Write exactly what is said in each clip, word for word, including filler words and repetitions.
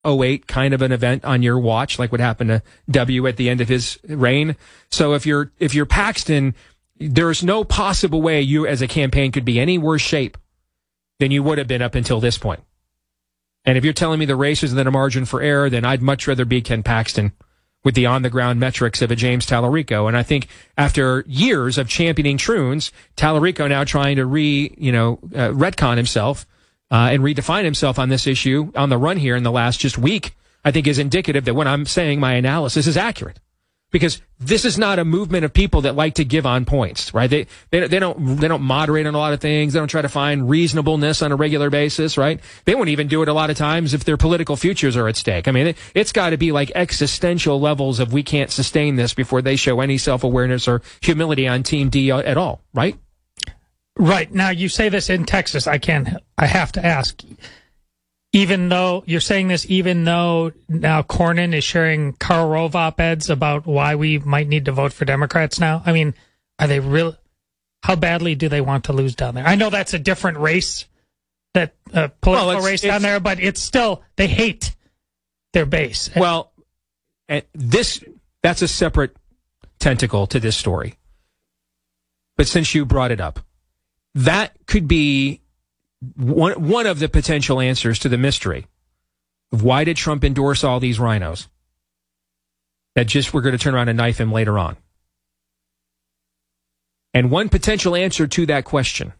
oh eight kind of an event on your watch, like what happened to W at the end of his reign. So if you're if you're Paxton, there's no possible way you as a campaign could be any worse shape than you would have been up until this point. And if you're telling me the race is within a margin for error, then I'd much rather be Ken Paxton with the on-the-ground metrics of a James Tallarico. And I think after years of championing Troons, Tallarico now trying to re, you know, uh, retcon himself uh, and redefine himself on this issue on the run here in the last just week, I think is indicative that when I'm saying my analysis is accurate. Because this is not a movement of people that like to give on points, right? They, they they don't they don't moderate on a lot of things. They don't try to find reasonableness on a regular basis, right? They won't even do it a lot of times if their political futures are at stake. I mean, it, it's got to be like existential levels of we can't sustain this before they show any self-awareness or humility on Team D at all, right? Right. Now, you say this in Texas. I can I have to ask. Even though you're saying this, even though now Cornyn is sharing Karl Rove op-eds about why we might need to vote for Democrats now. I mean, are they real? How badly do they want to lose down there? I know that's a different race, that uh, political well, it's, race it's, down there, but it's still, they hate their base. Well, and this that's a separate tentacle to this story. But since you brought it up, that could be One one of the potential answers to the mystery of why did Trump endorse all these rhinos that just we're going to turn around and knife him later on. And one potential answer to that question,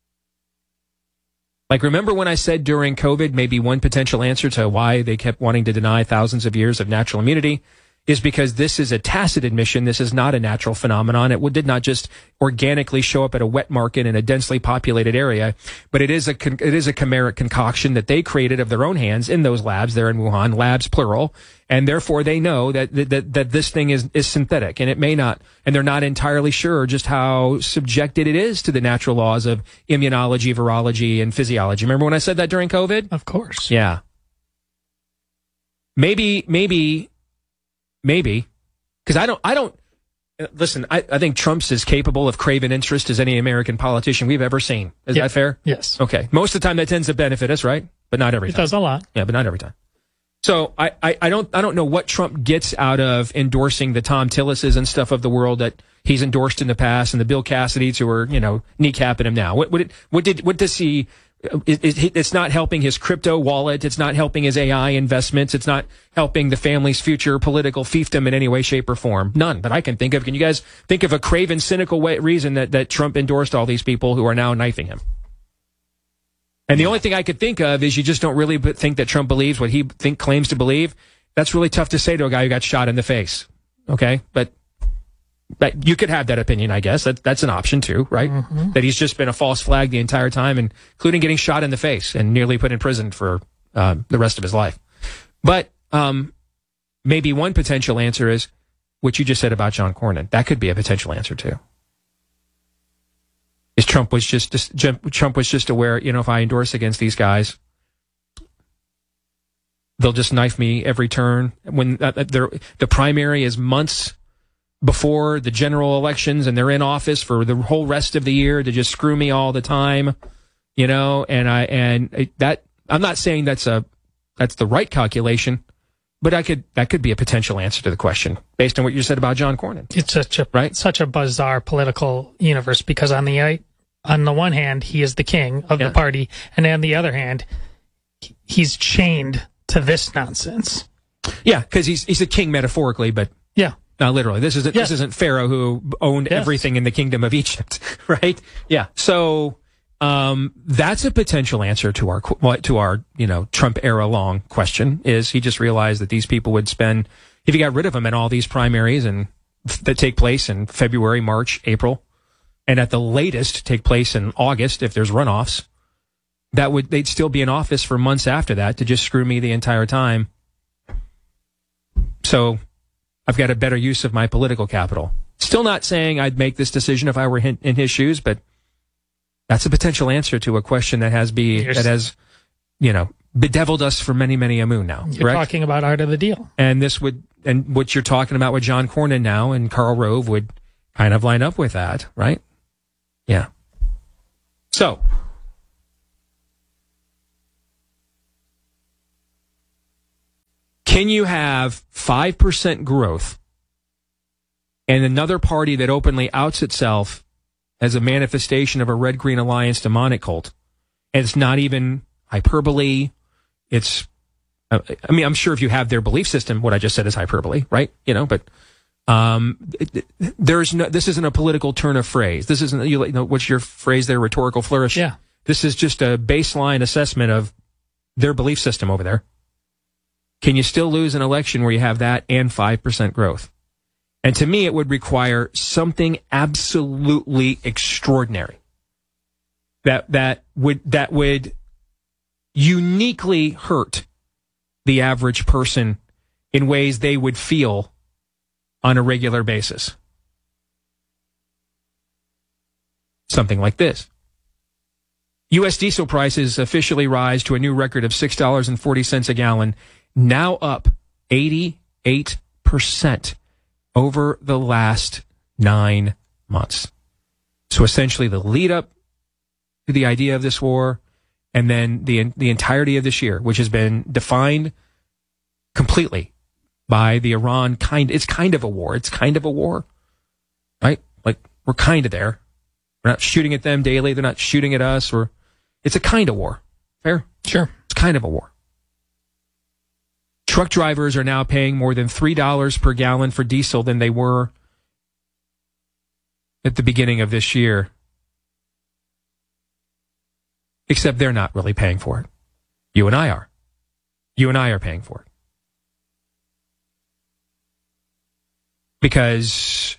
like remember when I said during COVID, maybe one potential answer to why they kept wanting to deny thousands of years of natural immunity is because this is a tacit admission. This is not a natural phenomenon. It did not just organically show up at a wet market in a densely populated area, but it is a it is a chimeric concoction that they created of their own hands in those labs there in Wuhan, labs plural, and therefore they know that that that this thing is is synthetic, and it may not, and they're not entirely sure just how subjected it is to the natural laws of immunology, virology, and physiology. Remember when I said that during COVID? Of course. Yeah. Maybe, maybe. Maybe, because I don't, I don't, listen, I, I think Trump's as capable of craven interest as any American politician we've ever seen. Is yep. that fair? Yes. Okay. Most of the time that tends to benefit us, right? But not every it time. It does a lot. Yeah, but not every time. So I, I, I don't I don't know what Trump gets out of endorsing the Tom Tillises and stuff of the world that he's endorsed in the past and the Bill Cassidys who are, you know, kneecapping him now. What, what, it, what did, what does he, It, it, it's not helping his crypto wallet. It's not helping his A I investments. It's not helping the family's future political fiefdom in any way, shape, or form. None. But I can think of. Can you guys think of a craven, cynical way, reason that, that Trump endorsed all these people who are now knifing him? And the only thing I could think of is you just don't really think that Trump believes what he think claims to believe. That's really tough to say to a guy who got shot in the face. Okay, but. But you could have that opinion, I guess. That, that's an option, too, right? Mm-hmm. That he's just been a false flag the entire time, including getting shot in the face and nearly put in prison for uh, the rest of his life. But um, maybe one potential answer is what you just said about John Cornyn. That could be a potential answer, too. Is Trump was just, just Trump was just aware, you know, if I endorse against these guys, they'll just knife me every turn. When uh, the primary is months before the general elections and they're in office for the whole rest of the year to just screw me all the time, you know, and I, and that, I'm not saying that's a, that's the right calculation, but I could, that could be a potential answer to the question based on what you said about John Cornyn. It's such a, right? such a bizarre political universe because on the, on the one hand, he is the king of yeah. the party. And on the other hand, he's chained to this nonsense. Yeah. Cause he's, he's a king metaphorically, but yeah. Not literally. This isn't, yes. this isn't Pharaoh who owned yes. everything in the kingdom of Egypt, right? Yeah. So, um, that's a potential answer to our, to our, you know, Trump era long question is he just realized that these people would spend, if he got rid of them in all these primaries and that take place in February, March, April, and at the latest take place in August, if there's runoffs, that would, they'd still be in office for months after that to just screw me the entire time. So, I've got a better use of my political capital. Still not saying I'd make this decision if I were in, in his shoes, but that's a potential answer to a question that has be You're that has, you know, bedeviled us for many, many a moon now. You're correct? Talking about art of the deal. And this would, and what you're talking about with John Cornyn now and Karl Rove would kind of line up with that, right? Yeah. So. Can you have five percent growth and another party that openly outs itself as a manifestation of a red-green alliance demonic cult? And it's not even hyperbole. It's, I mean, I'm sure if you have their belief system, what I just said is hyperbole, right? You know, but um, it, it, there's no, this isn't a political turn of phrase. This isn't, you know, what's your phrase there, rhetorical flourish? Yeah. This is just a baseline assessment of their belief system over there. Can you still lose an election where you have that and five percent growth? And to me, it would require something absolutely extraordinary that that would that would uniquely hurt the average person in ways they would feel on a regular basis. Something like this. U S diesel prices officially rise to a new record of six dollars and forty cents a gallon, now up eighty-eight percent over the last nine months. So essentially the lead up to the idea of this war, and then the the entirety of this year, which has been defined completely by the Iran kind. It's kind of a war. It's kind of a war, right? Like, we're kind of there. We're not shooting at them daily. They're not shooting at us. Or it's a kind of war. Fair? Sure. It's kind of a war. Truck drivers are now paying more than three dollars per gallon for diesel than they were at the beginning of this year. Except they're not really paying for it. You and I are. You and I are paying for it. Because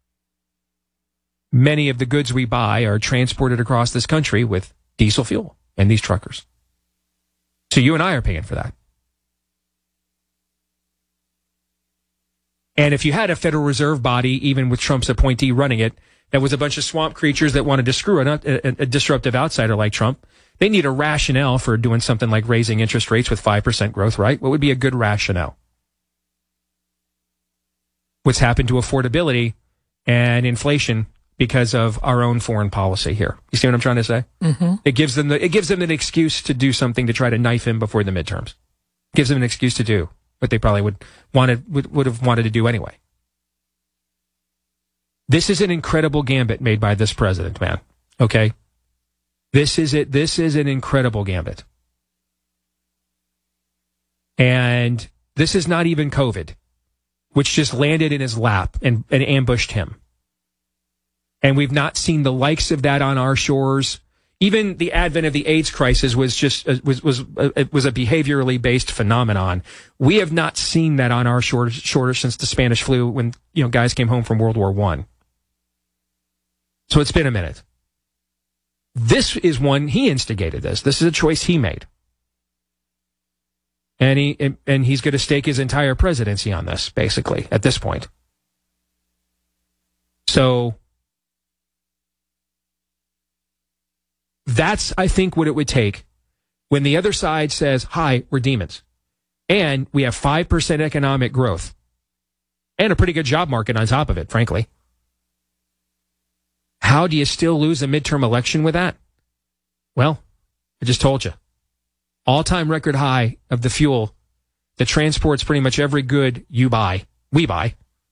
many of the goods we buy are transported across this country with diesel fuel and these truckers. So you and I are paying for that. And if you had a Federal Reserve body, even with Trump's appointee running it, that was a bunch of swamp creatures that wanted to screw a, a, a disruptive outsider like Trump, they need a rationale for doing something like raising interest rates with five percent growth, right? What would be a good rationale? What's happened to affordability and inflation because of our own foreign policy here? You see what I'm trying to say? Mm-hmm. It gives them the, it gives them an excuse to do something to try to knife him before the midterms. It gives them an excuse to do what they probably would wanted would, would have wanted to do anyway. This is an incredible gambit made by this president, man. Okay? This is it. This is an incredible gambit. And this is not even COVID, which just landed in his lap and, and ambushed him. And we've not seen the likes of that on our shores. Even the advent of the AIDS crisis was just uh, was was uh, it was a behaviorally based phenomenon. We have not seen that on our shores shores since the Spanish flu, when, you know, guys came home from World War One. So it's been a minute. This is one, he instigated this. This is a choice he made. And he and he's going to stake his entire presidency on this, basically, at this point. So that's, I think, what it would take when the other side says, hi, we're demons. And we have five percent economic growth. And a pretty good job market on top of it, frankly. How do you still lose a midterm election with that? Well, I just told you. All-time record high of the fuel that transports pretty much every good you buy, we buy.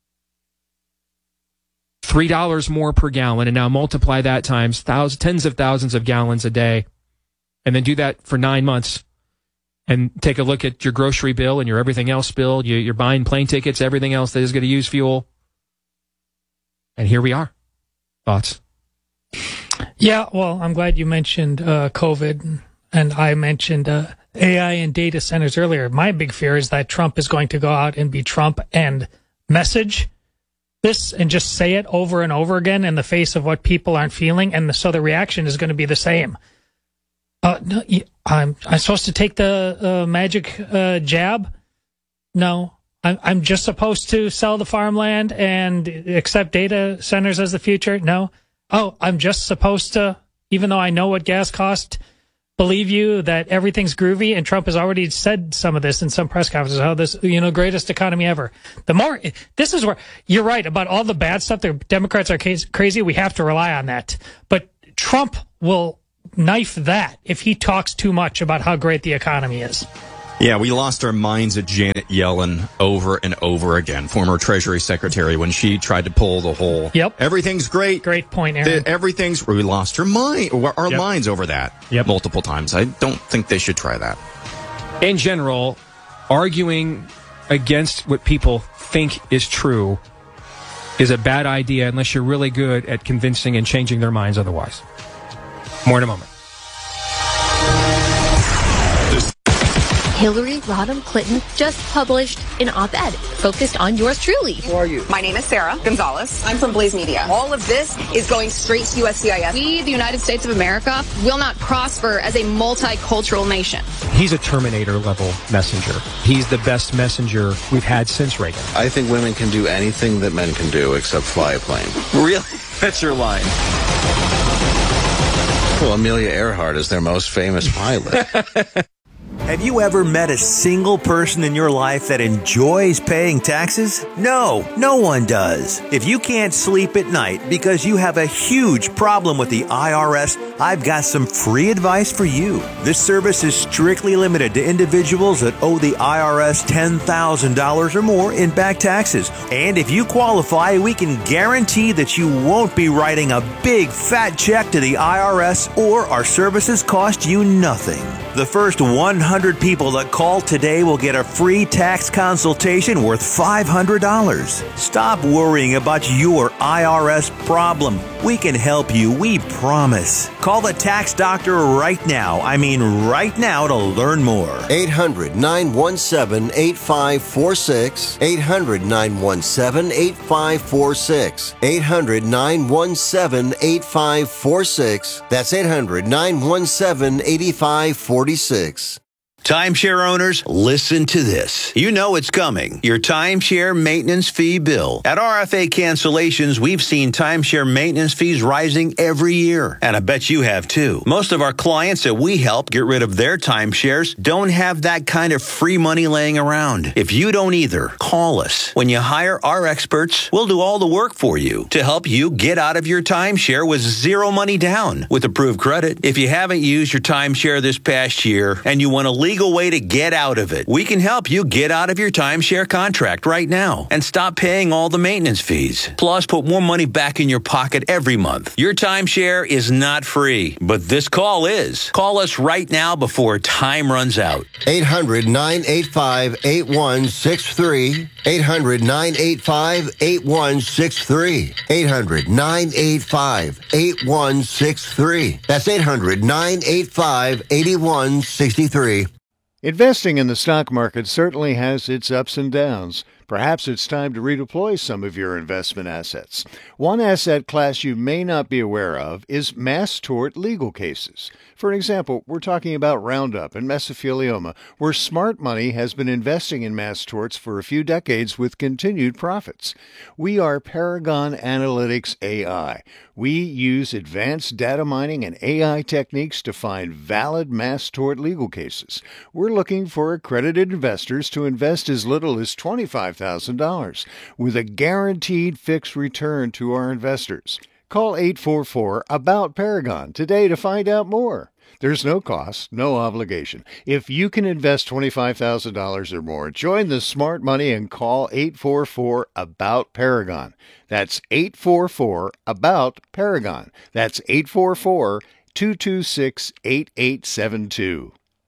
three dollars more per gallon, and now multiply that times thousands, tens of thousands of gallons a day, and then do that for nine months, and take a look at your grocery bill and your everything else bill. You, you're buying plane tickets, everything else that is going to use fuel. And here we are. Thoughts? Yeah, well, I'm glad you mentioned uh, COVID, and I mentioned uh, A I and data centers earlier. My big fear is that Trump is going to go out and be Trump and message this and just say it over and over again in the face of what people aren't feeling, and so the reaction is going to be the same. Uh, no, I'm, I'm supposed to take the uh, magic uh, jab? No. I'm, I'm just supposed to sell the farmland and accept data centers as the future? No. Oh, I'm just supposed to, even though I know what gas cost, believe you that everything's groovy, and Trump has already said some of this in some press conferences, how this, you know, greatest economy ever. The more, this is where, you're right, about all the bad stuff, the Democrats are crazy, we have to rely on that. But Trump will knife that if he talks too much about how great the economy is. Yeah, we lost our minds at Janet Yellen over and over again, former Treasury Secretary, when she tried to pull the whole, Yep. everything's great. Great point, Aaron. Everything's, we lost her mind, our Yep. minds over that Yep. multiple times. I don't think they should try that. In general, arguing against what people think is true is a bad idea unless you're really good at convincing and changing their minds otherwise. More in a moment. Hillary Rodham Clinton just published an op-ed focused on yours truly. Who are you? My name is Sarah Gonzalez. I'm from Blaze Media. All of this is going straight to U S C I S. We, the United States of America, will not prosper as a multicultural nation. He's a Terminator-level messenger. He's the best messenger we've had since Reagan. I think women can do anything that men can do except fly a plane. Really? That's your line. Well, Amelia Earhart is their most famous pilot. Have you ever met a single person in your life that enjoys paying taxes? No, no one does. If you can't sleep at night because you have a huge problem with the I R S, I've got some free advice for you. This service is strictly limited to individuals that owe the I R S ten thousand dollars or more in back taxes. And if you qualify, we can guarantee that you won't be writing a big fat check to the I R S, or our services cost you nothing. The first one hundred people that call today will get a free tax consultation worth five hundred dollars. Stop worrying about your I R S problem. We can help you, we promise. Call the tax doctor right now. I mean right now to learn more. eight hundred, nine one seven, eight five four six. eight hundred, nine one seven, eight five four six. eight hundred, nine one seven, eight five four six. That's eight hundred, nine one seven, eight five four six. Timeshare owners, listen to this. You know it's coming. Your timeshare maintenance fee bill. At R F A Cancellations, we've seen timeshare maintenance fees rising every year. And I bet you have too. Most of our clients that we help get rid of their timeshares don't have that kind of free money laying around. If you don't either, call us. When you hire our experts, we'll do all the work for you to help you get out of your timeshare with zero money down with approved credit. If you haven't used your timeshare this past year and you want to leave legal way to get out of it. We can help you get out of your timeshare contract right now and stop paying all the maintenance fees. Plus, put more money back in your pocket every month. Your timeshare is not free, but this call is. Call us right now before time runs out. eight hundred, nine eight five, eight one six three. eight hundred, nine eight five, eight one six three. eight hundred, nine eight five, eight one six three. That's eight hundred, nine eight five, eight one six three. Investing in the stock market certainly has its ups and downs. Perhaps it's time to redeploy some of your investment assets. One asset class you may not be aware of is mass tort legal cases. For example, we're talking about Roundup and mesothelioma, where smart money has been investing in mass torts for a few decades with continued profits. We are Paragon Analytics A I. We use advanced data mining and A I techniques to find valid mass tort legal cases. We're looking for accredited investors to invest as little as twenty-five thousand dollars with a guaranteed fixed return to our investors. Call eight four four, A B O U T, Paragon today to find out more. There's no cost, no obligation. If you can invest twenty-five thousand dollars or more, join the smart money and call eight four four, A B O U T, Paragon. That's eight four four, A B O U T, Paragon. That's eight four four, two two six, eight eight seven two.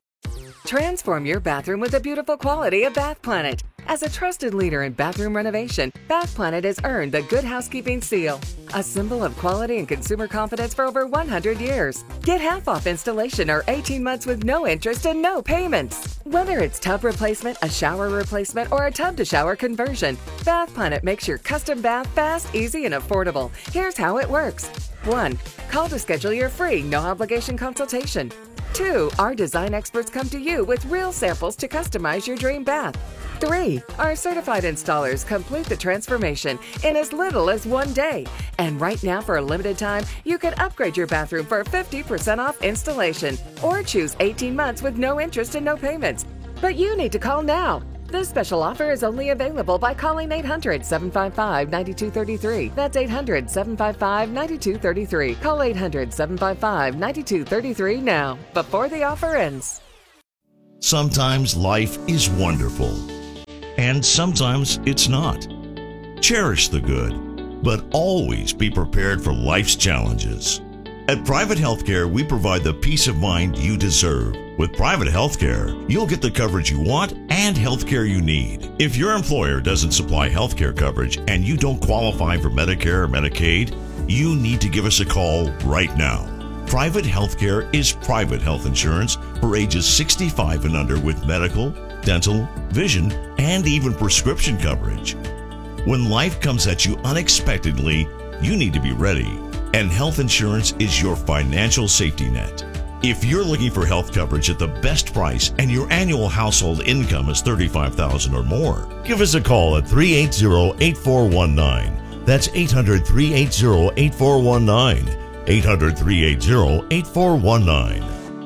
Transform your bathroom with the beautiful quality of Bath Planet. As a trusted leader in bathroom renovation, Bath Planet has earned the Good Housekeeping seal, a symbol of quality and consumer confidence for over one hundred years. Get half off installation or eighteen months with no interest and no payments. Whether it's tub replacement, a shower replacement, or a tub-to-shower conversion, Bath Planet makes your custom bath fast, easy, and affordable. Here's how it works. one. Call to schedule your free, no-obligation consultation. two. Our design experts come to you with real samples to customize your dream bath. three. Our certified installers complete the transformation in as little as one day. And right now, for a limited time, you can upgrade your bathroom for fifty percent off installation or choose eighteen months with no interest and no payments. But you need to call now. This special offer is only available by calling eight hundred, seven five five, nine two three three. That's eight hundred, seven five five, nine two three three. Call eight hundred, seven five five, nine two three three now, before the offer ends. Sometimes life is wonderful, and sometimes it's not. Cherish the good, but always be prepared for life's challenges. At Private Healthcare, we provide the peace of mind you deserve. With Private Healthcare, you'll get the coverage you want and healthcare you need. If your employer doesn't supply healthcare coverage and you don't qualify for Medicare or Medicaid, you need to give us a call right now. Private Healthcare is private health insurance for ages sixty-five and under with medical, dental, vision, and even prescription coverage. When life comes at you unexpectedly, you need to be ready, and health insurance is your financial safety net. If you're looking for health coverage at the best price and your annual household income is thirty-five thousand dollars or more, give us a call at three eight zero, eight four one nine. That's eight hundred, three eight zero, eight four one nine. eight hundred, three eight zero, eight four one nine.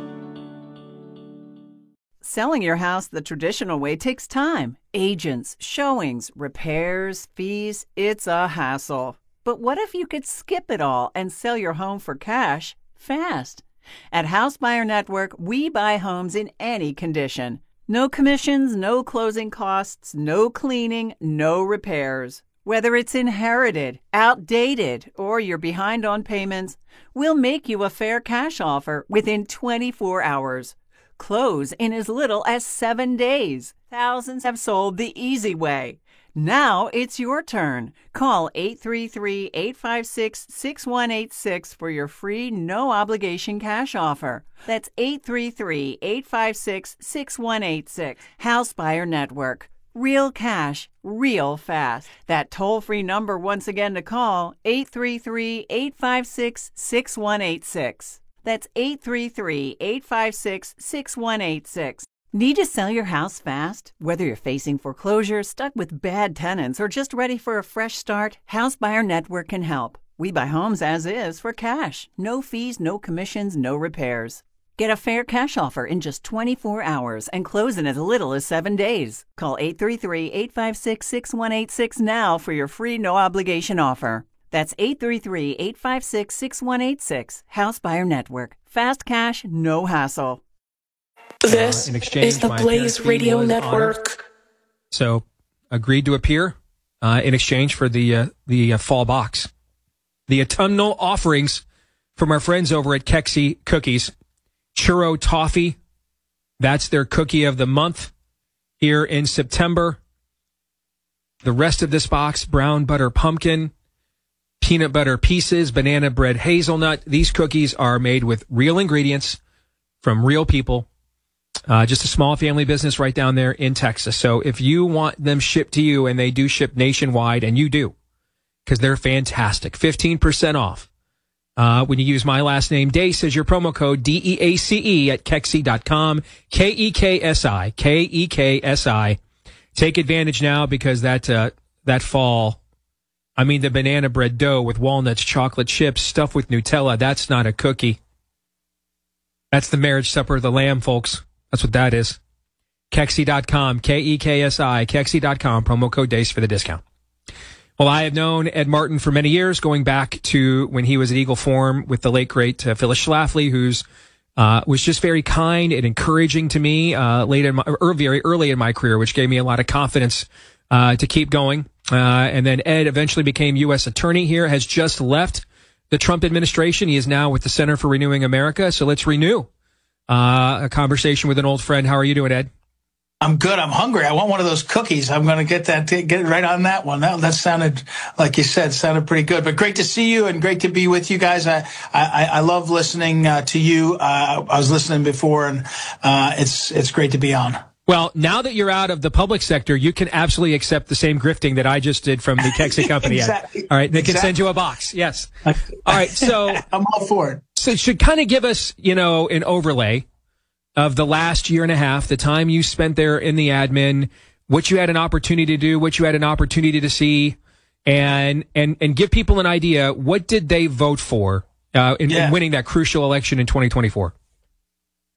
Selling your house the traditional way takes time. Agents, showings, repairs, fees. It's a hassle. But what if you could skip it all and sell your home for cash fast? At House Buyer Network, we buy homes in any condition. No commissions, no closing costs, no cleaning, no repairs. Whether it's inherited, outdated, or you're behind on payments, we'll make you a fair cash offer within twenty-four hours. Close in as little as seven days. Thousands have sold the easy way. Now it's your turn. Call eight three three, eight five six, six one eight six for your free no-obligation cash offer. That's eight three three, eight five six, six one eight six. House Buyer Network. Real cash, real fast. That toll-free number once again to call, eight three three, eight five six, six one eight six. That's eight three three, eight five six, six one eight six. Need to sell your house fast? Whether you're facing foreclosure, stuck with bad tenants, or just ready for a fresh start, House Buyer Network can help. We buy homes as is for cash. No fees, no commissions, no repairs. Get a fair cash offer in just twenty-four hours and close in as little as seven days. Call eight three three, eight five six, six one eight six now for your free no-obligation offer. That's eight three three, eight five six, six one eight six. House Buyer Network. Fast cash, no hassle. This uh, in exchange, is the Blaze Radio Network. Honored. So, agreed to appear uh, in exchange for the uh, the uh, fall box. The autumnal offerings from our friends over at Kexi Cookies. Churro Toffee, that's their cookie of the month here in September. The rest of this box, brown butter pumpkin, peanut butter pieces, banana bread hazelnut. These cookies are made with real ingredients from real people. Uh, just a small family business right down there in Texas. So if you want them shipped to you, and they do ship nationwide, and you do, because they're fantastic, fifteen percent off. Uh, when you use my last name, Deace, as your promo code, D E A C E, at Kexi dot com, K E K S I, K E K S I. Take advantage now, because that, uh, that fall, I mean, the banana bread dough with walnuts, chocolate chips, stuffed with Nutella, that's not a cookie. That's the marriage supper of the lamb, folks. That's what that is. Kexi dot com, K E K S I, Kexi dot com, promo code Deace for the discount. Well, I have known Ed Martin for many years, going back to when he was at Eagle Forum with the late, great uh, Phyllis Schlafly, who's uh, was just very kind and encouraging to me uh, late in my, or very early in my career, which gave me a lot of confidence uh, to keep going. Uh, and then Ed eventually became U S attorney here, has just left the Trump administration. He is now with the Center for Renewing America. So let's renew uh, a conversation with an old friend. How are you doing, Ed? I'm good. I'm hungry. I want one of those cookies. I'm going to get that, get it right on that one. That, that sounded, like you said, sounded pretty good. But great to see you and great to be with you guys. I I, I love listening uh, to you. Uh, I was listening before, and uh, it's it's great to be on. Well, now that you're out of the public sector, you can absolutely accept the same grifting that I just did from the Kexi company. Exactly. All right, they exactly. can send you a box. Yes. All right, so I'm all for it. So it should kind of give us, you know, an overlay of the last year and a half, the time you spent there in the admin, what you had an opportunity to do, what you had an opportunity to see, and and and give people an idea, what did they vote for uh, in, yeah. in winning that crucial election in twenty twenty-four?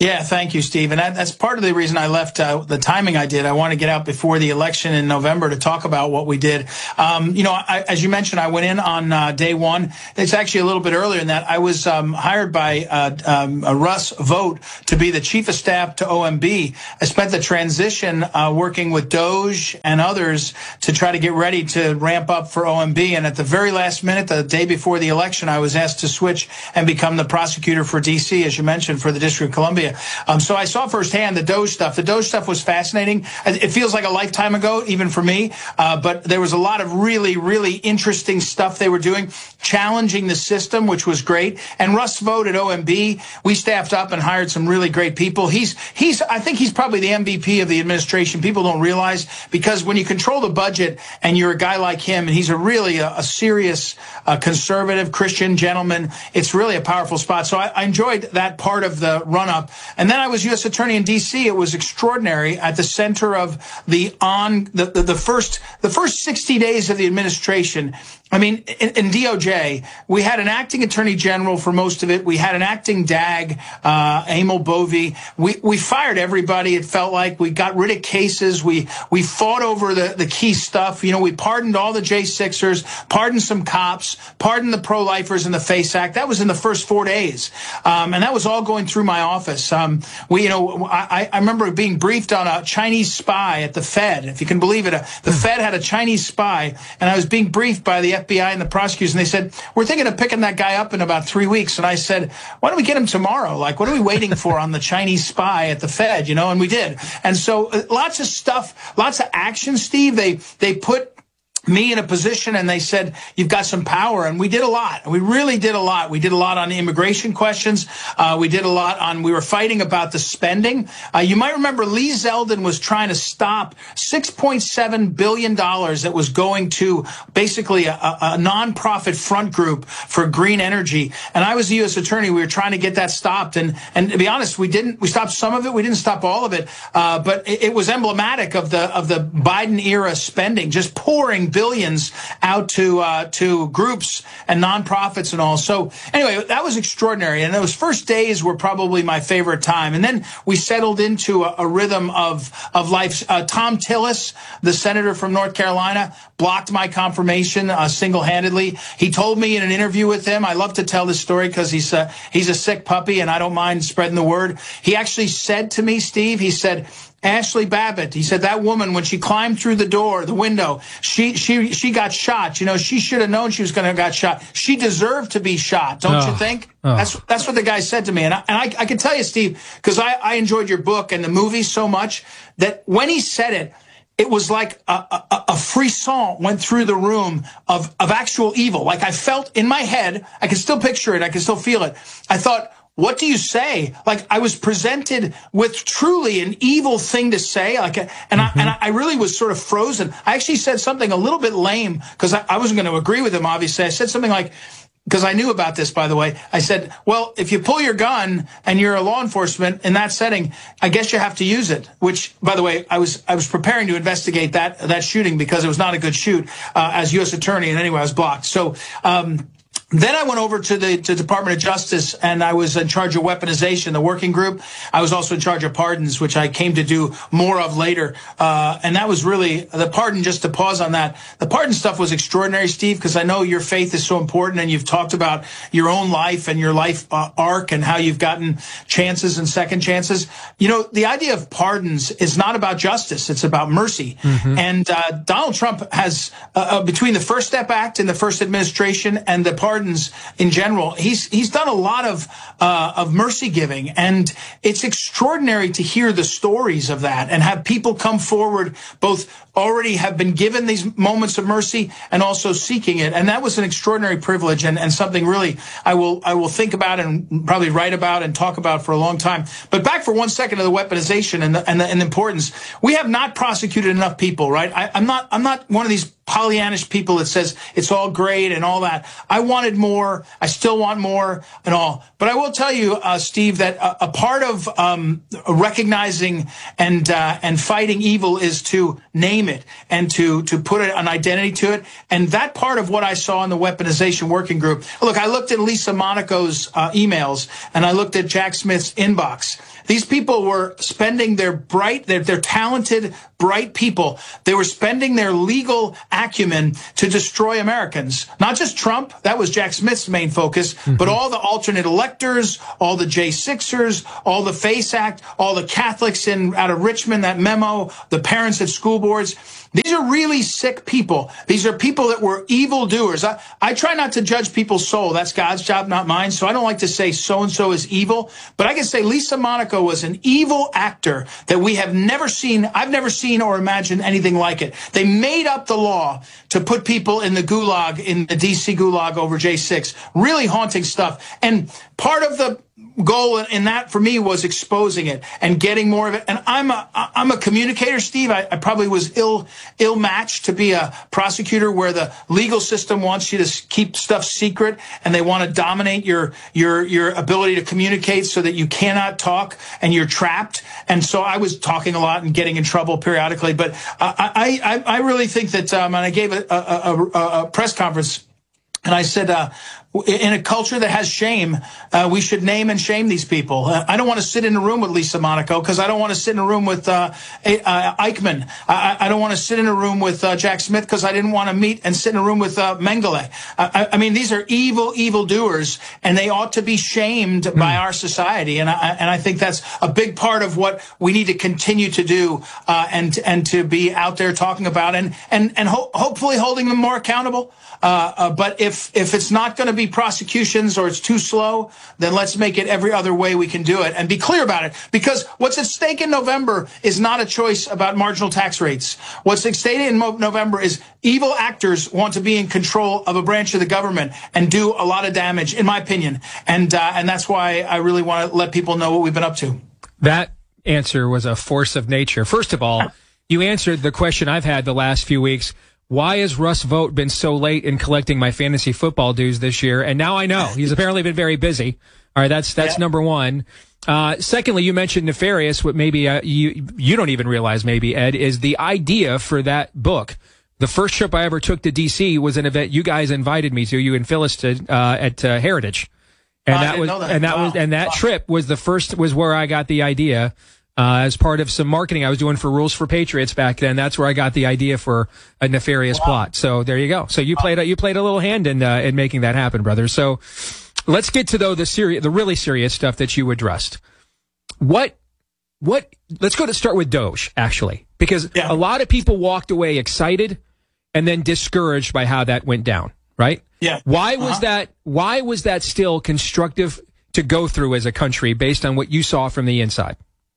Yeah, thank you, Steve. And that, that's part of the reason I left uh, the timing I did. I want to get out before the election in November to talk about what we did. Um, you know, I, as you mentioned, I went in on uh, day one. It's actually a little bit earlier than that. I was um, hired by uh, um, uh, Russ Vought to be the chief of staff to O M B. I spent the transition uh, working with Doge and others to try to get ready to ramp up for O M B. And at the very last minute, the day before the election, I was asked to switch and become the prosecutor for D C, as you mentioned, for the District of Columbia. Um, so I saw firsthand the Doge stuff. The Doge stuff was fascinating. It feels like a lifetime ago, even for me. Uh, but there was a lot of really, really interesting stuff they were doing, challenging the system, which was great. And Russ Vought at O M B, we staffed up and hired some really great people. He's, he's, I think he's probably the M V P of the administration. People don't realize, because when you control the budget and you're a guy like him, and he's a really a, a serious, uh, conservative Christian gentleman, it's really a powerful spot. So I, I enjoyed that part of the run-up. And then I was U S attorney in D C. It was extraordinary at the center of the on the, the, the first the first sixty days of the administration. I mean, in, in D O J, we had an acting attorney general for most of it. We had an acting D A G, uh, Emil Bovee. We, we fired everybody. It felt like we got rid of cases. We, we fought over the, the key stuff. You know, we pardoned all the J sixers, pardoned some cops, pardoned the pro-lifers in the FACE Act. That was in the first four days. Um, and that was all going through my office. Um, we, you know, I, I remember being briefed on a Chinese spy at the Fed. If you can believe it, the Fed had a Chinese spy, and I was being briefed by the F B I and the prosecutors, and they said, we're thinking of picking that guy up in about three weeks. And I said, why don't we get him tomorrow? Like, what are we waiting for on the Chinese spy at the Fed? You know, and we did. And so uh, lots of stuff, lots of action, Steve. They, they put me in a position, and they said, you've got some power. And we did a lot. We really did a lot. We did a lot on immigration questions. Uh, we did a lot on, we were fighting about the spending. Uh, you might remember Lee Zeldin was trying to stop six point seven billion dollars that was going to basically a, a, a nonprofit front group for green energy. And I was the U S attorney. We were trying to get that stopped. And, and to be honest, we didn't, we stopped some of it. We didn't stop all of it. Uh, but it, it was emblematic of the, of the Biden era spending, just pouring billions out to uh, to groups and nonprofits and all. So anyway, that was extraordinary. And those first days were probably my favorite time. And then we settled into a, a rhythm of of life. Uh, Tom Tillis, the senator from North Carolina, blocked my confirmation uh, single-handedly. He told me in an interview with him, I love to tell this story because he's a, he's a sick puppy, and I don't mind spreading the word. He actually said to me, Steve, he said, Ashley Babbitt, he said, that woman, when she climbed through the door, the window, she she she got shot. You know, she should have known she was going to got shot. She deserved to be shot, don't oh. you think? Oh. That's that's what the guy said to me. And I, and I, I can tell you, Steve, because I, I enjoyed your book and the movie so much, that when he said it, it was like a, a, a frisson went through the room of, of actual evil. Like I felt in my head, I can still picture it, I can still feel it. I thought, what do you say? Like I was presented with truly an evil thing to say. Like, a, and mm-hmm. I and I really was sort of frozen. I actually said something a little bit lame because I, I wasn't going to agree with him. Obviously, I said something like, because I knew about this, by the way. I said, well, if you pull your gun and you're a law enforcement in that setting, I guess you have to use it. Which, by the way, I was I was preparing to investigate that that shooting because it was not a good shoot uh, as U S attorney, and anyway, I was blocked. So. Um, Then I went over to the to Department of Justice, and I was in charge of weaponization, the working group. I was also in charge of pardons, which I came to do more of later. Uh, and that was really the pardon, just to pause on that. The pardon stuff was extraordinary, Steve, because I know your faith is so important, and you've talked about your own life and your life uh, arc and how you've gotten chances and second chances. You know, the idea of pardons is not about justice. It's about mercy. Mm-hmm. And uh, Donald Trump has, uh, uh, between the First Step Act and the first administration and the pardon in general, he's he's done a lot of uh, of mercy giving, and it's extraordinary to hear the stories of that and have people come forward, both already have been given these moments of mercy and also seeking it, and that was an extraordinary privilege and, and something really I will I will think about and probably write about and talk about for a long time. But back for one second to the weaponization and the, and the, and the importance. We have not prosecuted enough people, right? I, I'm not I'm not one of these Pollyannish people that says it's all great and all that. I wanted more. I still want more and all. But I will tell you, uh, Steve, that a, a part of um, recognizing and uh, and fighting evil is to name it and to to put an identity to it. And that part of what I saw in the weaponization working group. Look, I looked at Lisa Monaco's uh, emails and I looked at Jack Smith's inbox. These people were spending their bright, their, their talented, bright people. They were spending their legal acumen to destroy Americans. Not just Trump. That was Jack Smith's main focus, mm-hmm. but all the alternate electors, all the J sixers, all the FACE Act, all the Catholics in out of Richmond, that memo, the parents at school boards. These are really sick people. These are people that were evildoers. I, I try not to judge people's soul. That's God's job, not mine. So I don't like to say so-and-so is evil. But I can say Lisa Monaco was an evil actor that we have never seen. I've never seen or imagined anything like it. They made up the law to put people in the gulag, in the D C gulag over J six. Really haunting stuff. And part of the goal in that for me was exposing it and getting more of it. And I'm a I'm a communicator, Steve. I, I probably was ill ill matched to be a prosecutor where the legal system wants you to keep stuff secret and they want to dominate your your your ability to communicate so that you cannot talk and you're trapped. And so I was talking a lot and getting in trouble periodically. But I I I really think that um, and I gave a, a, a, a press conference and I said. Uh, In a culture that has shame, uh, we should name and shame these people. Uh, I don't want to sit in a room with Lisa Monaco because I don't want to sit in a room with uh, uh, Eichmann. I, I don't want to sit in a room with uh, Jack Smith because I didn't want to meet and sit in a room with uh, Mengele. I, I mean, these are evil, evil doers, and they ought to be shamed mm. by our society. And I, and I think that's a big part of what we need to continue to do uh, and and to be out there talking about and and and ho- hopefully holding them more accountable. Uh, uh, but if if it's not going to be prosecutions or it's too slow, then let's make it every other way we can do it and be clear about it. Because what's at stake in November is not a choice about marginal tax rates. What's at stake in Mo- November is evil actors want to be in control of a branch of the government and do a lot of damage, in my opinion. And uh, and that's why I really want to let people know what we've been up to. That answer was a force of nature. First of all, you answered the question I've had the last few weeks. Why has Russ Vogt been so late in collecting my fantasy football dues this year? And now I know. He's apparently been very busy. All right, that's that's yeah. number one. Uh, secondly, you mentioned nefarious. What maybe uh, you you don't even realize, maybe, Ed, is the idea for that book. The first trip I ever took to D C was an event you guys invited me to, you and Phyllis did, uh, at uh, Heritage. And oh, that was that. and that wow. was and that wow. trip was the first was where I got the idea. Uh, as part of some marketing I was doing for Rules for Patriots back then, that's where I got the idea for a nefarious wow. plot. So there you go. So you played a, you played a little hand in uh, in making that happen, brother. So let's get to though the serious, the really serious stuff that you addressed. What what? Let's go to start with Doge actually, because yeah. a lot of people walked away excited and then discouraged by how that went down. Right? Yeah. Why was uh-huh. that? Why was that still constructive to go through as a country based on what you saw from the inside?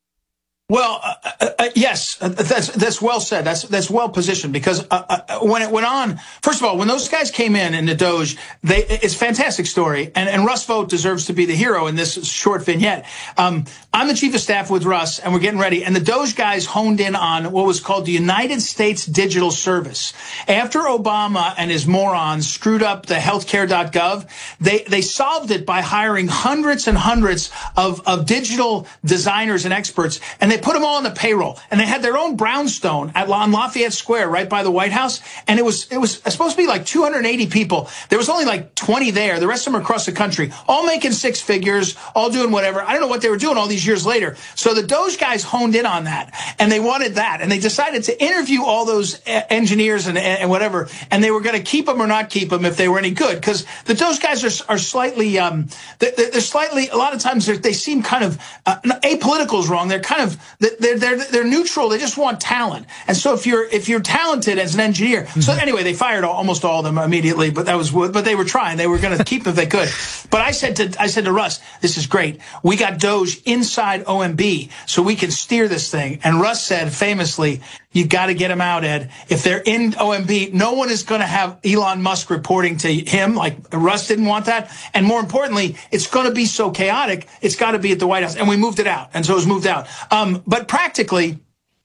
Well, uh, uh, yes, uh, that's that's well said. That's that's well positioned because uh, uh, when it went on, first of all, when those guys came in in the Doge, they it's a fantastic story, and and Russ Vogt deserves to be the hero in this short vignette. Um, I'm the chief of staff with Russ, and we're getting ready, and the Doge guys honed in on what was called the United States Digital Service. After Obama and his morons screwed up the healthcare dot gov, they they solved it by hiring hundreds and hundreds of of digital designers and experts, and they They put them all on the payroll, and they had their own brownstone at on Lafayette Square, right by the White House. And it was it was supposed to be like two hundred eighty people. There was only like twenty there. The rest of them are across the country, all making six figures, all doing whatever. I don't know what they were doing all these years later. So the Doge guys honed in on that, and they wanted that, and they decided to interview all those engineers and, and whatever, and they were going to keep them or not keep them if they were any good, because the Doge guys are are slightly um they're, they're slightly a lot of times they seem kind of uh, apolitical is wrong. They're kind of They're, they're, they're neutral. They just want talent. And so if you're, if you're talented as an engineer, mm-hmm. so anyway, they fired all, almost all of them immediately, but that was, but they were trying. They were going to keep them if they could. But I said to, I said to Russ, this is great. We got Doge inside O M B so we can steer this thing. And Russ said famously, you got to get them out, Ed. If they're in O M B, no one is going to have Elon Musk reporting to him. Like Russ didn't want that. And more importantly, it's going to be so chaotic. It's got to be at the White House. And we moved it out. And so it was moved out. Um, but practically,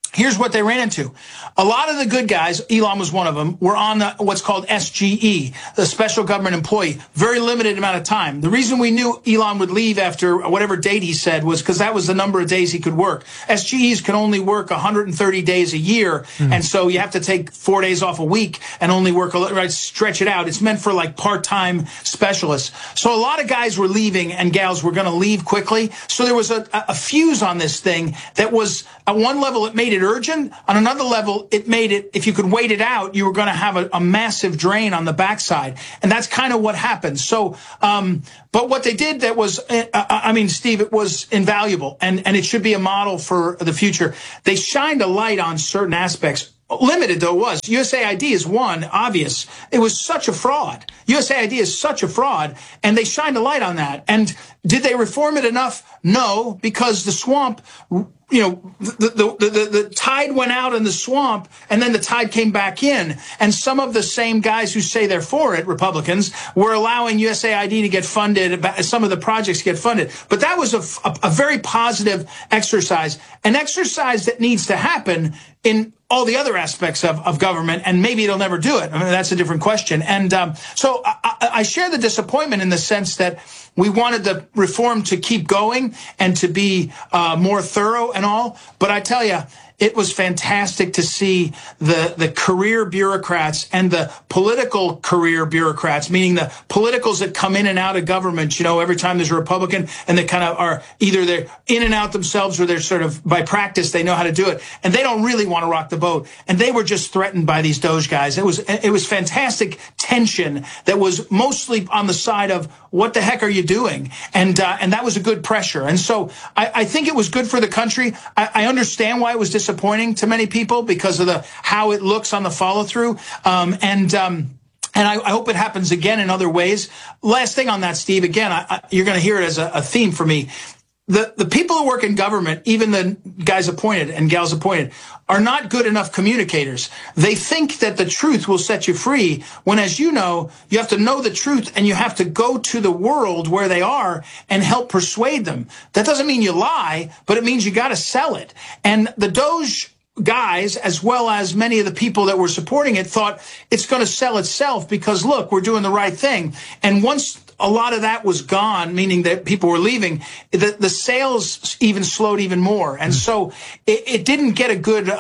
here's what they ran into. A lot of the good guys, Elon was one of them, were on the, what's called S G E, the special government employee, very limited amount of time. The reason we knew Elon would leave after whatever date he said was because that was the number of days he could work. S G Es can only work one hundred thirty days a year, mm. and so you have to take four days off a week and only work, a right, stretch it out. It's meant for like part-time specialists. So a lot of guys were leaving and gals were going to leave quickly. So there was a, a fuse on this thing that was, at one level, it made it urgent. On another level, it made it, if you could wait it out, you were going to have a, a massive drain on the backside. And that's kind of what happened. So, um, but what they did that was, uh, I mean, Steve, it was invaluable, and, and it should be a model for the future. They shined a light on certain aspects. Limited though it was. U S A I D is one, obvious. It was such a fraud. U S A I D is such a fraud, and they shined a light on that. And did they reform it enough? No, because the swamp, you know, the, the, the, the, the tide went out in the swamp, and then the tide came back in. And some of the same guys who say they're for it, Republicans, were allowing U S A I D to get funded, some of the projects get funded. But that was a, a, a very positive exercise, an exercise that needs to happen in all the other aspects of, of government, and maybe it'll never do it. I mean, that's a different question. And um, so I, I share the disappointment in the sense that we wanted the reform to keep going and to be uh, more thorough and all. But I tell you, it was fantastic to see the, the career bureaucrats and the political career bureaucrats, meaning the politicals that come in and out of government, you know, every time there's a Republican, and they kind of are either they're in and out themselves or they're sort of by practice, they know how to do it. And they don't really want to rock the boat. And they were just threatened by these Doge guys. It was, it was fantastic tension that was mostly on the side of what the heck are you doing? And, uh, and that was a good pressure. And so I, I think it was good for the country. I, I understand why it was disappointing. disappointing to many people because of the how it looks on the follow through, um, and um, and I, I hope it happens again in other ways. Last thing on that, Steve. Again, I, I, you're going to hear it as a, a theme for me. The the people who work in government, even the guys appointed and gals appointed, are not good enough communicators. They think that the truth will set you free, when, as you know, you have to know the truth and you have to go to the world where they are and help persuade them. That doesn't mean you lie, but it means you got to sell it. And the Doge guys, as well as many of the people that were supporting it, thought it's going to sell itself because, look, we're doing the right thing. And once a lot of that was gone, meaning that people were leaving, the, the sales even slowed even more. And so it, it didn't get a good uh,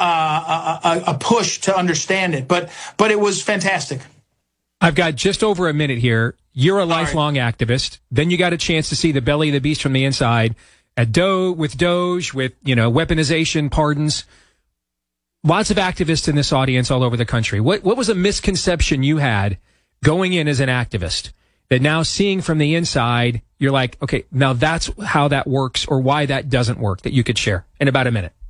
a, a push to understand it, but but it was fantastic. I've got just over a minute here. You're a lifelong right. activist. Then you got a chance to see the belly of the beast from the inside at Do with Doge, with, you know, weaponization, pardons. Lots of activists in this audience all over the country. What what was a misconception you had going in as an activist that now seeing from the inside, you're like, okay, now that's how that works or why that doesn't work, that you could share in about a minute?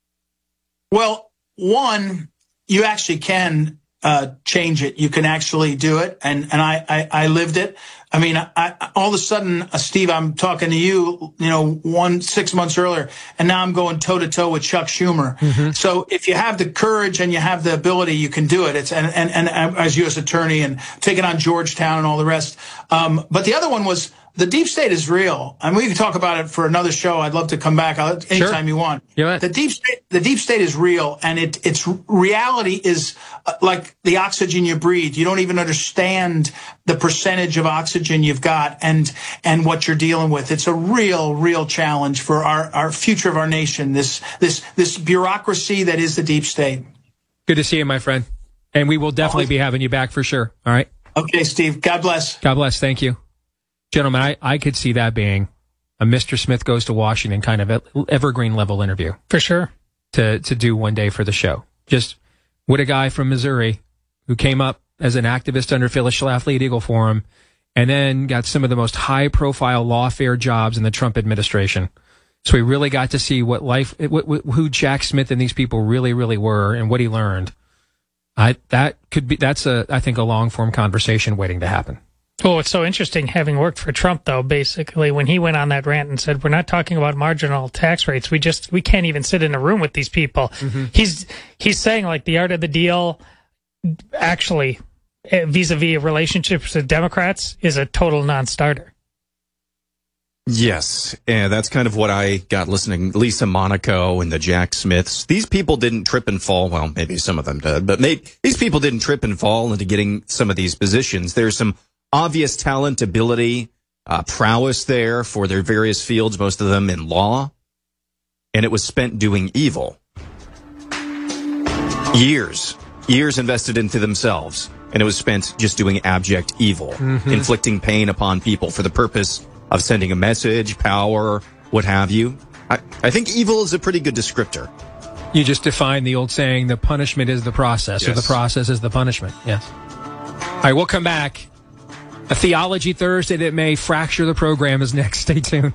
Well, one, you actually can uh, change it. You can actually do it. And, and I, I, I lived it. I mean, I, I, all of a sudden, uh, Steve, I'm talking to you, you know, one, six months earlier, and now I'm going toe to toe with Chuck Schumer. Mm-hmm. So if you have the courage and you have the ability, you can do it. It's, and, and, and as U S attorney and taking on Georgetown and all the rest. Um, but the other one was, the deep state is real. I mean, we can talk about it for another show. I'd love to come back anytime sure. you want. Yeah. The deep state, the deep state is real, and it, its reality is uh, like the oxygen you breathe. You don't even understand the percentage of oxygen you've got and and what you're dealing with. It's a real, real challenge for our, our future of our nation. This this this bureaucracy that is the deep state. Good to see you, my friend, and we will definitely be having you back for sure. All right. Okay, Steve. God bless. God bless. Thank you. Gentlemen, I, I could see that being a Mister Smith Goes to Washington kind of evergreen level interview. For sure. To to do one day for the show. Just what a guy from Missouri who came up as an activist under Phyllis Schlafly at Eagle Forum and then got some of the most high-profile lawfare jobs in the Trump administration. So we really got to see what life, what, what, who Jack Smith and these people really, really were and what he learned. I that could be that's a I think a long-form conversation waiting to happen. Oh, it's so interesting having worked for Trump, though, basically, when he went on that rant and said, we're not talking about marginal tax rates. We just, we can't even sit in a room with these people. Mm-hmm. He's, he's saying like the art of the deal, actually, vis-a-vis relationships with Democrats is a total non-starter. Yes, and that's kind of what I got listening. Lisa Monaco and the Jack Smiths. These people didn't trip and fall. Well, maybe some of them did, but maybe these people didn't trip and fall into getting some of these positions. There's some obvious talent, ability, uh, prowess there for their various fields, most of them in law, and it was spent doing evil. Years, years invested into themselves, and it was spent just doing abject evil, mm-hmm. inflicting pain upon people for the purpose of sending a message, power, what have you. I, I think evil is a pretty good descriptor. You just define the old saying, the punishment is the process, yes. or the process is the punishment. Yes. All right, we'll come back. A Theology Thursday that may fracture the program is next. Stay tuned.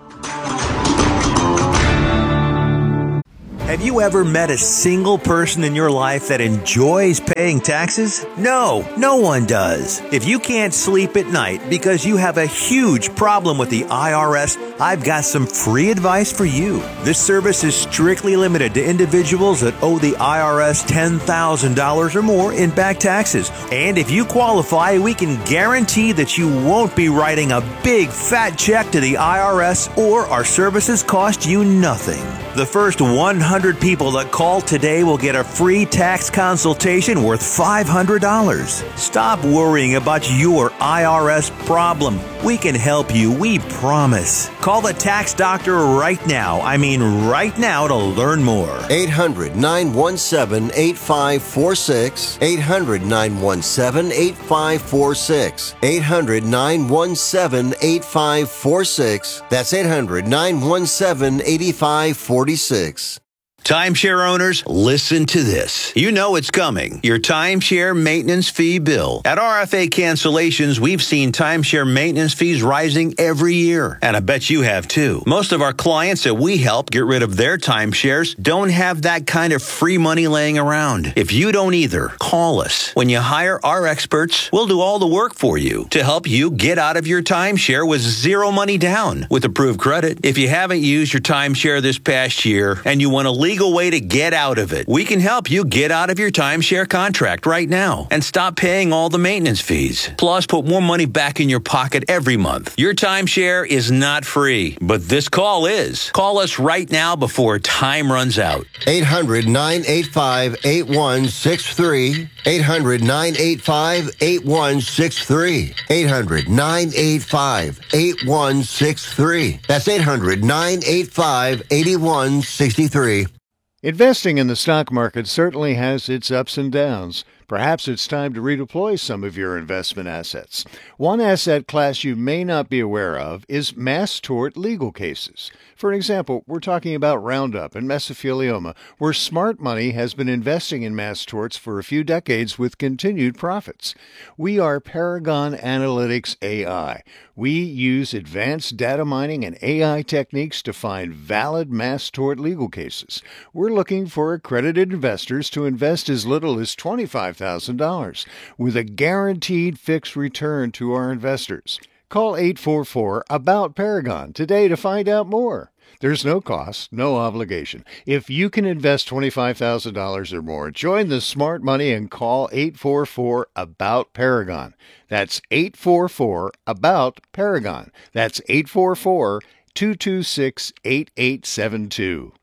Have you ever met a single person in your life that enjoys paying taxes? No, no one does. If you can't sleep at night because you have a huge problem with the I R S, I've got some free advice for you. This service is strictly limited to individuals that owe the I R S ten thousand dollars or more in back taxes. And if you qualify, we can guarantee that you won't be writing a big fat check to the I R S, or our services cost you nothing. The first one hundred people that call today will get a free tax consultation worth five hundred dollars. Stop worrying about your I R S problem. We can help you, we promise. Call the tax doctor right now. I mean right now to learn more. eight hundred, nine one seven, eight five four six. eight hundred, nine one seven, eight five four six. eight hundred, nine one seven, eight five four six. That's eight hundred, nine one seven, eight five four six. Timeshare owners, listen to this. You know it's coming. Your timeshare maintenance fee bill. At R F A Cancellations, we've seen timeshare maintenance fees rising every year. And I bet you have too. Most of our clients that we help get rid of their timeshares don't have that kind of free money laying around. If you don't either, call us. When you hire our experts, we'll do all the work for you to help you get out of your timeshare with zero money down with approved credit. If you haven't used your timeshare this past year and you want to leave legal way to get out of it. We can help you get out of your timeshare contract right now and stop paying all the maintenance fees. Plus, put more money back in your pocket every month. Your timeshare is not free, but this call is. Call us right now before time runs out. eight hundred, nine eight five, eight one six three. eight hundred, nine eight five, eight one six three. eight hundred, nine eight five, eight one six three. That's eight hundred, nine eight five, eight one six three. Investing in the stock market certainly has its ups and downs. Perhaps it's time to redeploy some of your investment assets. One asset class you may not be aware of is mass tort legal cases. For an example, we're talking about Roundup and mesothelioma, where smart money has been investing in mass torts for a few decades with continued profits. We are Paragon Analytics A I. We use advanced data mining and A I techniques to find valid mass tort legal cases. We're looking for accredited investors to invest as little as twenty-five thousand dollars with a guaranteed fixed return to our investors. Call eight four four, ABOUT Paragon today to find out more. There's no cost, no obligation. If you can invest twenty-five thousand dollars or more, join the smart money and call eight four four, ABOUT Paragon. That's eight four four, ABOUT Paragon. That's eight four four, two two six, eight eight seven two.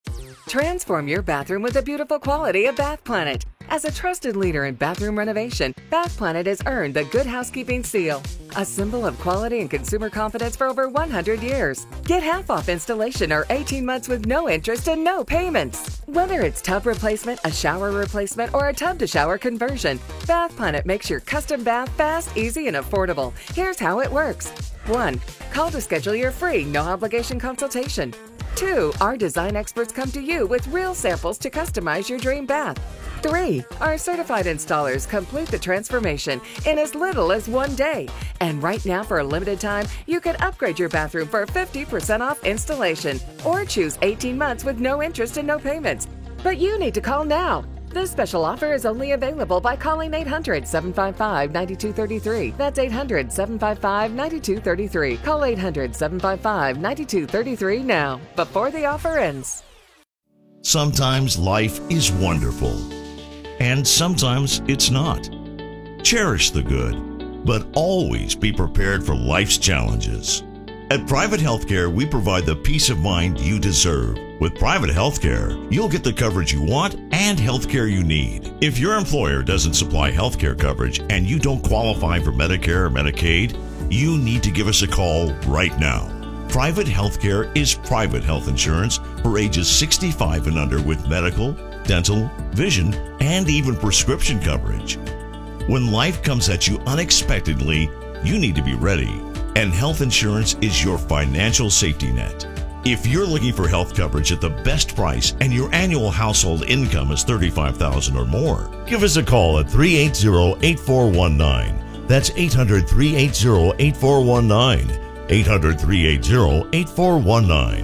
Transform your bathroom with the beautiful quality of Bath Planet. As a trusted leader in bathroom renovation, Bath Planet has earned the Good Housekeeping seal, a symbol of quality and consumer confidence for over one hundred years. Get half off installation or eighteen months with no interest and no payments. Whether it's tub replacement, a shower replacement, or a tub-to-shower conversion, Bath Planet makes your custom bath fast, easy, and affordable. Here's how it works. one. Call to schedule your free, no-obligation consultation. two. Our design experts come to you with real samples to customize your dream bath. three. Our certified installers complete the transformation in as little as one day. And right now, for a limited time, you can upgrade your bathroom for fifty percent off installation or choose eighteen months with no interest and no payments. But you need to call now. This special offer is only available by calling eight hundred, seven five five, nine two three three. That's eight hundred, seven five five, nine two three three. Call eight hundred, seven five five, nine two three three now, before the offer ends. Sometimes life is wonderful, and sometimes it's not. Cherish the good, but always be prepared for life's challenges. At Private Healthcare, we provide the peace of mind you deserve. With Private Healthcare, you'll get the coverage you want and healthcare you need. If your employer doesn't supply healthcare coverage and you don't qualify for Medicare or Medicaid, you need to give us a call right now. Private Healthcare is private health insurance for ages sixty-five and under with medical, dental, vision, and even prescription coverage. When life comes at you unexpectedly, you need to be ready. And health insurance is your financial safety net. If you're looking for health coverage at the best price and your annual household income is thirty-five thousand dollars or more, give us a call at three eight zero, eight four one nine. That's eight hundred, three eight zero, eight four one nine. eight hundred, three eight zero, eight four one nine.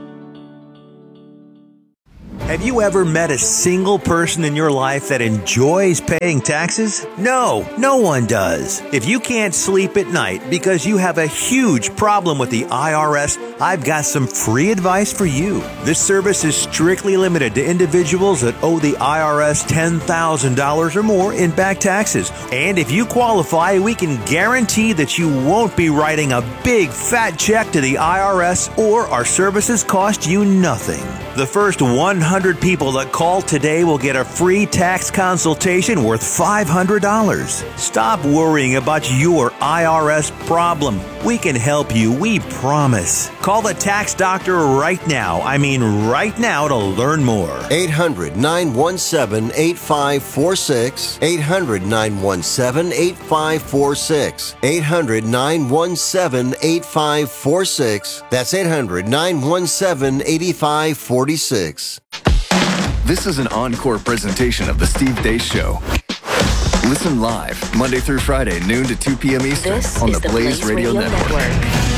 Have you ever met a single person in your life that enjoys paying taxes? No, no one does. If you can't sleep at night because you have a huge problem with the I R S, I've got some free advice for you. This service is strictly limited to individuals that owe the I R S ten thousand dollars or more in back taxes. And if you qualify, we can guarantee that you won't be writing a big fat check to the I R S, or our services cost you nothing. The first one hundred people that call today will get a free tax consultation worth five hundred dollars. Stop worrying about your I R S problem. We can help you, we promise. Call the tax doctor right now. I mean right now to learn more. eight hundred, nine one seven, eight five four six. eight hundred, nine one seven, eight five four six. eight hundred, nine one seven, eight five four six. That's eight hundred, nine one seven, eight five four six. This is an encore presentation of The Steve Deace Show. Listen live Monday through Friday, noon to two p.m. Eastern This on is the Blaze, Blaze Radio, Radio Network. Network.